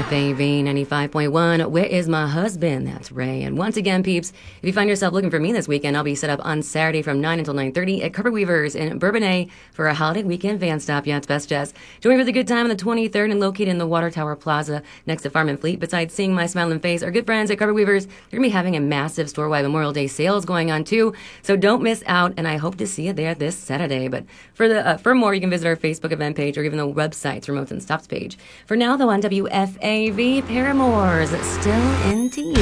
WFAV 95.1. Where is my husband? That's Ray. And once again, peeps, if you find yourself looking for me this weekend, I'll be set up on Saturday from 9 until 9:30 at Carpet Weavers in Bourbonnais for a holiday weekend van stop. Yeah, it's best jazz. Join me for the good time on the 23rd and located in the Water Tower Plaza next to Farm and Fleet. Besides seeing my smiling face, our good friends at Carpet Weavers, they're going to be having a massive store-wide Memorial Day sales going on too. So don't miss out, and I hope to see you there this Saturday. But for more, you can visit our Facebook event page or even the website's Remotes and Stops page. For now, though, on WFAV, Paramore's Still Into You.